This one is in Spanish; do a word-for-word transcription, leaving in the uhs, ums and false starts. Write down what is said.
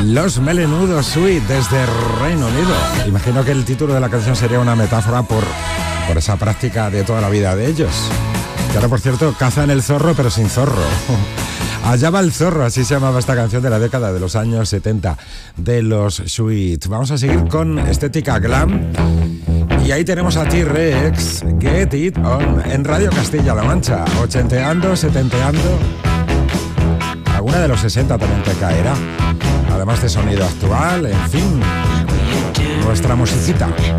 Los Melenudos Sweet desde Reino Unido. Imagino que el título de la canción sería una metáfora por, por esa práctica de toda la vida de ellos. Que ahora, por cierto, cazan el zorro pero sin zorro. Allá va el zorro, así se llamaba esta canción de la década de los años setenta de los Sweet. Vamos a seguir con estética glam. Y ahí tenemos a T-Rex, Get It On, en Radio Castilla-La Mancha, ochenteando, setenteando. Alguna de los sesenta también te caerá. Además de sonido actual, en fin, nuestra musiquita.